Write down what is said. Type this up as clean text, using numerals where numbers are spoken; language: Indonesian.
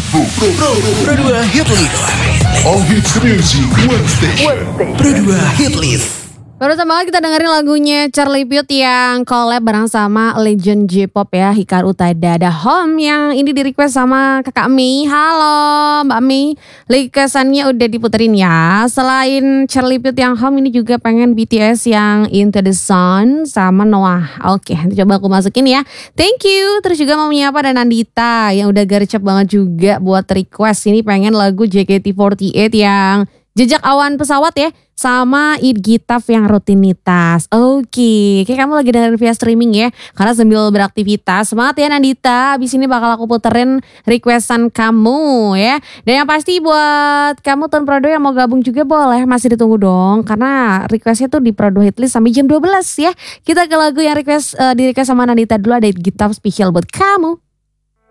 Pro 2 Hit List. All Hits Music One Station. Pro 2 Hit List. Barusan banget kita dengerin lagunya Charlie Puth yang collab bareng sama legend J-pop ya, Hikaru Utada. Ada Home yang ini di request sama kakak Mei. Halo Mbak Mei, requestannya udah diputerin ya. Selain Charlie Puth yang Home, ini juga pengen BTS yang Into the Sun sama Noah. Oke, nanti coba aku masukin ya. Thank you. Terus juga mau menyapa dan Nandita yang udah gercep banget juga buat request. Ini pengen lagu JKT48 yang Jejak Awan Pesawat ya, sama Eat Gitaf yang Rutinitas. Oke, kayak kamu lagi dengerin via streaming ya, karena sambil beraktivitas. Semangat ya Nandita, abis ini bakal aku puterin requestan kamu ya. Dan yang pasti buat kamu Tuan Prodo yang mau gabung juga boleh, masih ditunggu dong. Karena requestnya tuh di Prodo Hitlist sampai jam 12 ya. Kita ke lagu yang di request sama Nandita dulu, ada Eat Gitaf spesial buat kamu.